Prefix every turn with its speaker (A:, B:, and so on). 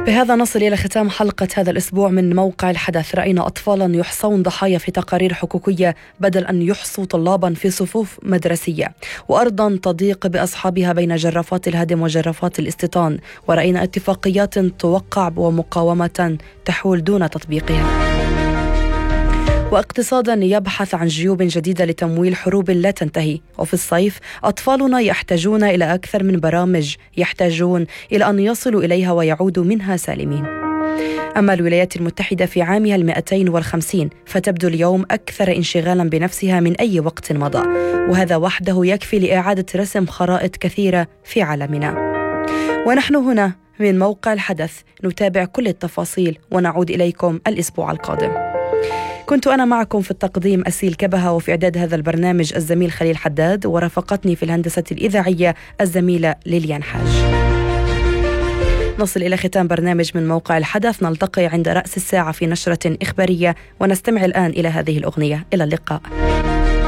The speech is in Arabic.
A: بهذا نصل إلى ختام حلقة هذا الأسبوع من موقع الحدث. رأينا أطفالا يحصون ضحايا في تقارير حقوقية بدل أن يحصوا طلابا في صفوف مدرسية، وأرضا تضيق بأصحابها بين جرافات الهدم وجرافات الاستيطان، ورأينا اتفاقيات توقع ومقاومة تحول دون تطبيقها، واقتصادا يبحث عن جيوب جديدة لتمويل حروب لا تنتهي. وفي الصيف أطفالنا يحتاجون إلى أكثر من برامج، يحتاجون إلى أن يصلوا إليها ويعودوا منها سالمين. أما الولايات المتحدة في عامها 250 فتبدو اليوم أكثر انشغالا بنفسها من أي وقت مضى، وهذا وحده يكفي لإعادة رسم خرائط كثيرة في عالمنا. ونحن هنا من موقع الحدث نتابع كل التفاصيل ونعود إليكم الأسبوع القادم. كنت أنا معكم في التقديم أسيل كبهة، وفي إعداد هذا البرنامج الزميل خليل حداد، ورافقتني في الهندسة الإذاعية الزميلة ليليان حاج. نصل إلى ختام برنامج من موقع الحدث، نلتقي عند رأس الساعة في نشرة إخبارية، ونستمع الآن إلى هذه الأغنية. إلى اللقاء.